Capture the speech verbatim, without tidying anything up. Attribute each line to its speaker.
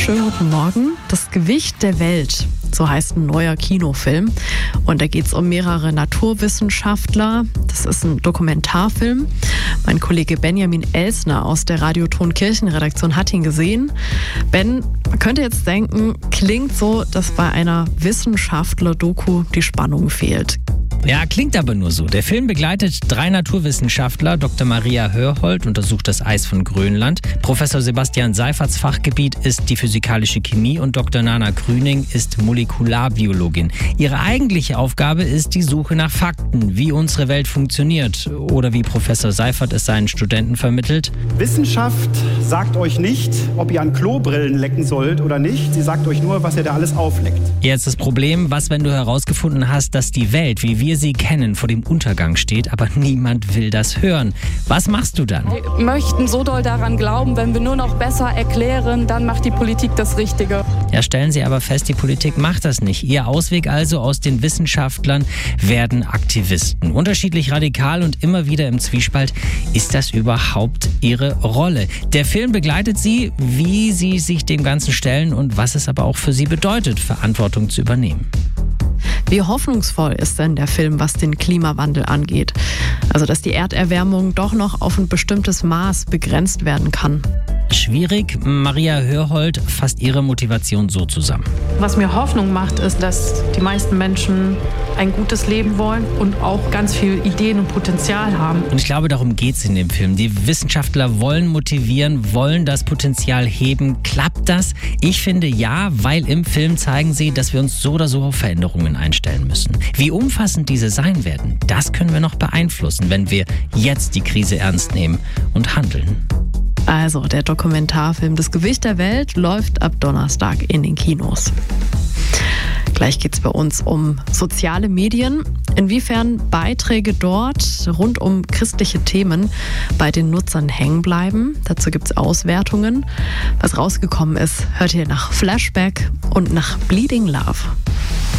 Speaker 1: Schönen guten Morgen. Das Gewicht der Welt, so heißt ein neuer Kinofilm. Und da geht es um mehrere Naturwissenschaftler. Das ist ein Dokumentarfilm. Mein Kollege Benjamin Elsner aus der Radioton Kirchenredaktion hat ihn gesehen. Ben, man könnte jetzt denken, klingt so, dass bei einer Wissenschaftler-Doku die Spannung fehlt.
Speaker 2: Ja, klingt aber nur so. Der Film begleitet drei Naturwissenschaftler. Doktor Maria Hörhold untersucht das Eis von Grönland. Professor Sebastian Seiferts Fachgebiet ist die physikalische Chemie und Doktor Nana Grüning ist Molekularbiologin. Ihre eigentliche Aufgabe ist die Suche nach Fakten, wie unsere Welt funktioniert oder wie Professor Seifert es seinen Studenten vermittelt.
Speaker 3: Wissenschaft sagt euch nicht, ob ihr an Klobrillen lecken sollt oder nicht. Sie sagt euch nur, was ihr da alles aufleckt.
Speaker 2: Jetzt das Problem, was, wenn du herausgefunden hast, dass die Welt, wie wir sie kennen, vor dem Untergang steht, aber niemand will das hören. Was machst du dann?
Speaker 4: Wir möchten so doll daran glauben, wenn wir nur noch besser erklären, dann macht die Politik das Richtige.
Speaker 2: Ja, stellen Sie aber fest, die Politik macht das nicht. Ihr Ausweg also aus den Wissenschaftlern werden Aktivisten. Unterschiedlich radikal und immer wieder im Zwiespalt. Ist das überhaupt ihre Rolle? Der Film begleitet sie, wie sie sich dem Ganzen stellen und was es aber auch für sie bedeutet, Verantwortung zu übernehmen.
Speaker 1: Wie hoffnungsvoll ist denn der Film, was den Klimawandel angeht? Also, dass die Erderwärmung doch noch auf ein bestimmtes Maß begrenzt werden kann.
Speaker 2: Schwierig. Maria Hörhold fasst ihre Motivation so zusammen.
Speaker 5: Was mir Hoffnung macht, ist, dass die meisten Menschen ein gutes Leben wollen und auch ganz viel Ideen und Potenzial haben.
Speaker 2: Und ich glaube, darum geht es in dem Film. Die Wissenschaftler wollen motivieren, wollen das Potenzial heben. Klappt das? Ich finde ja, weil im Film zeigen sie, dass wir uns so oder so auf Veränderungen einstellen müssen. Wie umfassend diese sein werden, das können wir noch beeinflussen, wenn wir jetzt die Krise ernst nehmen und handeln.
Speaker 1: Also, der Dokumentarfilm Das Gewicht der Welt läuft ab Donnerstag in den Kinos. Gleich geht es bei uns um soziale Medien. Inwiefern Beiträge dort rund um christliche Themen bei den Nutzern hängen bleiben. Dazu gibt es Auswertungen. Was rausgekommen ist, hört ihr nach Flashback und nach Bleeding Love.